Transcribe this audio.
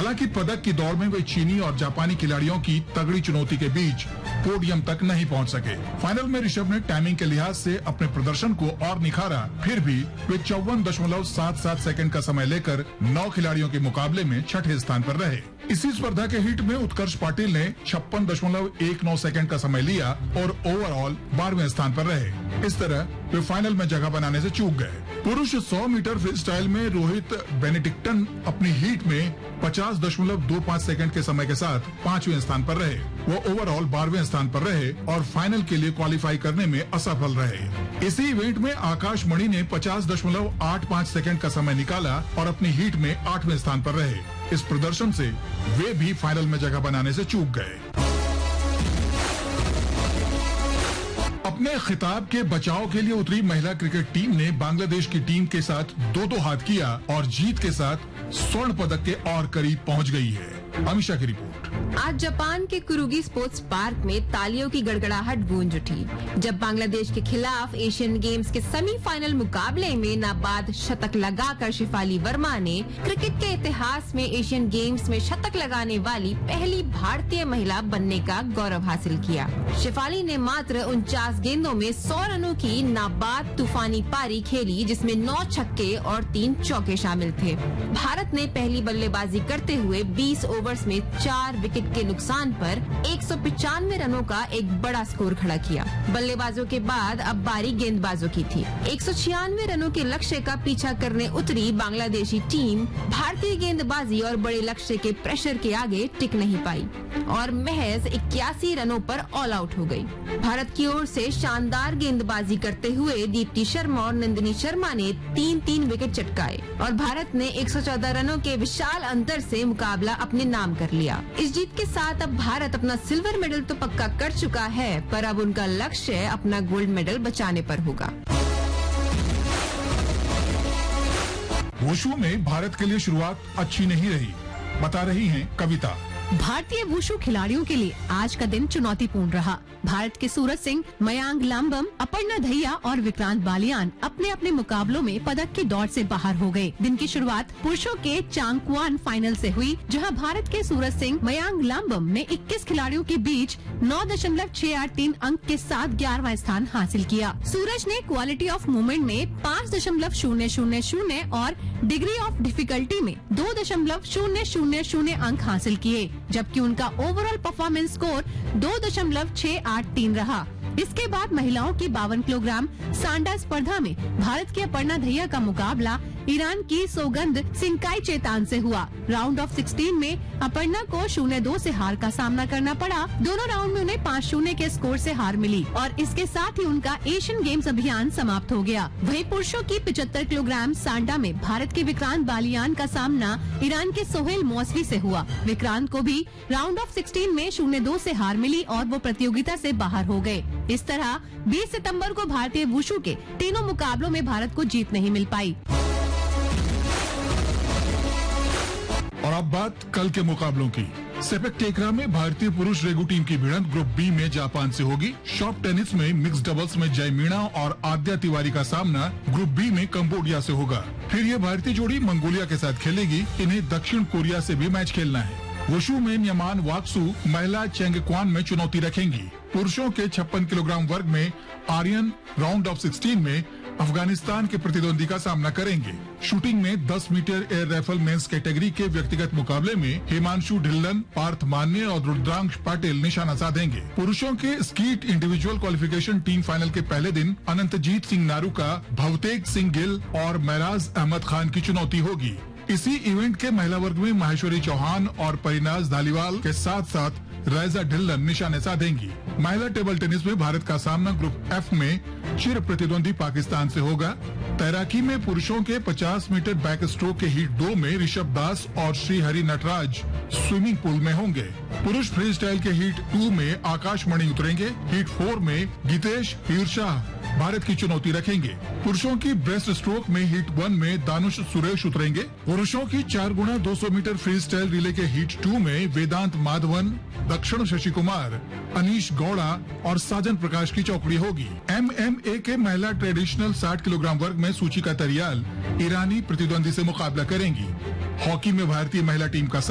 हालांकि पदक की दौड़ में वे चीनी और जापानी खिलाड़ियों की तगड़ी चुनौती के बीच पोडियम तक नहीं पहुंच सके। फाइनल में ऋषभ ने टाइमिंग के लिहाज से अपने प्रदर्शन को और निखारा, फिर भी वे 54.77 सेकंड का समय लेकर 9 खिलाड़ियों के मुकाबले में छठे स्थान पर रहे। इसी स्पर्धा के हिट में उत्कर्ष पाटिल ने 56.19 सेकंड का समय लिया और ओवरऑल 12वें स्थान पर रहे। इस तरह वे फाइनल में जगह बनाने से चूक गए। पुरुष 100 मीटर फ्री स्टाइल में रोहित बेनेडिक्टन अपनी हीट में 50.25 सेकंड के समय के साथ 5वें स्थान पर रहे। वो ओवरऑल 12वें स्थान पर रहे और फाइनल के लिए क्वालिफाई करने में असफल रहे। इसी इवेंट में आकाश मणि ने 50.85 सेकंड का समय निकाला और अपनी हीट में 8वें स्थान पर रहे। इस प्रदर्शन से वे भी फाइनल में जगह बनाने से चूक गए। अपने खिताब के बचाव के लिए उतरी महिला क्रिकेट टीम ने बांग्लादेश की टीम के साथ दो हाथ किया और जीत के साथ स्वर्ण पदक के और करीब पहुंच गई है। अमीषा की रिपोर्ट। आज जापान के कुरुगी स्पोर्ट्स पार्क में तालियों की गड़गड़ाहट गूंज उठी जब बांग्लादेश के खिलाफ एशियन गेम्स के सेमीफाइनल मुकाबले में नाबाद शतक लगाकर शिफाली वर्मा ने क्रिकेट के इतिहास में एशियन गेम्स में शतक लगाने वाली पहली भारतीय महिला बनने का गौरव हासिल किया। शिफाली ने मात्र 49 गेंदों में 100 रनों की नाबाद तूफानी पारी खेली, जिसमें 9 छक्के और 3 चौके शामिल थे। भारत ने पहली बल्लेबाजी करते हुए 20 ओवर्स में 4 विकेट के नुकसान पर 195 रनों का एक बड़ा स्कोर खड़ा किया। बल्लेबाजों के बाद अब बारी गेंदबाजों की थी। 196 रनों के लक्ष्य का पीछा करने उतरी बांग्लादेशी टीम भारतीय गेंदबाजी और बड़े लक्ष्य के प्रेशर के आगे टिक नहीं पाई और महज 81 रनों पर ऑल आउट हो गई। भारत की ओर से शानदार गेंदबाजी करते हुए दीप्ति शर्मा और नंदिनी शर्मा ने 3-3 विकेट चटकाए और भारत ने 114 रनों के विशाल अंतर से मुकाबला अपने नाम कर लिया। इस जीत के साथ अब भारत अपना सिल्वर मेडल तो पक्का कर चुका है, पर अब उनका लक्ष्य अपना गोल्ड मेडल बचाने पर होगा। वुशु में भारत के लिए शुरुआत अच्छी नहीं रही, बता रही हैं कविता। भारतीय वुशु खिलाड़ियों के लिए आज का दिन चुनौतीपूर्ण रहा। भारत के सूरज सिंह, मयांक लांबम, अपर्णा दहिया और विक्रांत बालियान अपने अपने मुकाबलों में पदक की दौड़ से बाहर हो गए। दिन की शुरुआत पुरुषों के चांगक्वान फाइनल से हुई, जहां भारत के सूरज सिंह, मयांक लांबम ने 21 खिलाड़ियों के बीच 9.683 अंक के साथ 11वां स्थान हासिल किया। सूरज ने क्वालिटी ऑफ मूवमेंट में 5.000 और डिग्री ऑफ डिफिकल्टी में 2.000 अंक हासिल किए, जबकि उनका ओवरऑल परफॉर्मेंस स्कोर 2.683 रहा। इसके बाद महिलाओं की 52 किलोग्राम सांडा स्पर्धा में भारत की अपर्णा दहिया का मुकाबला ईरान की सौगंध सिंकाई चेतान से हुआ। राउंड ऑफ 16 में अपर्णा को 0-2 से हार का सामना करना पड़ा। दोनों राउंड में उन्हें 5-0 के स्कोर से हार मिली और इसके साथ ही उनका एशियन गेम्स अभियान समाप्त हो गया। वहीं पुरुषों की 75 किलोग्राम सांडा में भारत के विक्रांत बालियान का सामना ईरान के सोहेल मौसवी से हुआ। विक्रांत को भी राउंड ऑफ 16 में 0-2 से हार मिली और वो प्रतियोगिता से बाहर हो गए। इस तरह 20 सितंबर को भारतीय वुशु के तीनों मुकाबलों में भारत को जीत नहीं मिल पाई। और अब बात कल के मुकाबलों की। सेपक टेकरा में भारतीय पुरुष रेगू टीम की भिड़ंत ग्रुप बी में जापान से होगी। शॉप टेनिस में मिक्स डबल्स में जय मीणा और आद्या तिवारी का सामना ग्रुप बी में कंबोडिया से होगा। फिर ये भारतीय जोड़ी मंगोलिया के साथ खेलेगी। इन्हें दक्षिण कोरिया से भी मैच खेलना है। वुशु में न्यमान वाक्सु महिला चेंगक्वान में चुनौती रखेंगी। पुरुषों के 56 किलोग्राम वर्ग में आर्यन राउंड ऑफ 16 में अफगानिस्तान के प्रतिद्वंदी का सामना करेंगे। शूटिंग में 10 metre air rifle men's category के व्यक्तिगत मुकाबले में हिमांशु ढिल्लन, पार्थ मान्य और रुद्रांश पाटिल निशाना साधेंगे। पुरुषों के skeet individual qualification team final के पहले दिन अनंतजीत सिंह नारूका, भवतेज सिंह गिल और महराज अहमद खान की चुनौती होगी। इसी इवेंट के महिला वर्ग में माहेश्वरी चौहान और परिनाज धालीवाल के साथ साथ रैजा ढिल्लन निशाने साधेंगी। महिला टेबल टेनिस में भारत का सामना ग्रुप एफ में चिर प्रतिद्वंदी पाकिस्तान से होगा। तैराकी में पुरुषों के 50 मीटर बैक स्ट्रोक के हीट 2 में ऋषभ दास और श्रीहरि नटराज स्विमिंग पूल में होंगे। पुरुष फ्री स्टाइल के हीट 2 में आकाश मणि उतरेंगे। हीट 4 में गीतेश हीरशाह भारत की चुनौती रखेंगे। पुरुषों की ब्रेस्ट स्ट्रोक में हीट 1 में दानुश सुरेश उतरेंगे। पुरुषों की 4x200 metre free style relay के हीट 2 में वेदांत माधवन, दक्षिण शशि कुमार, अनीश गौड़ा और साजन प्रकाश की चौकड़ी होगी। MMA के महिला ट्रेडिशनल 60 किलोग्राम वर्ग में सूचिका तरियाल ईरानी प्रतिद्वंदी से मुकाबला करेंगी। हॉकी में भारतीय महिला टीम का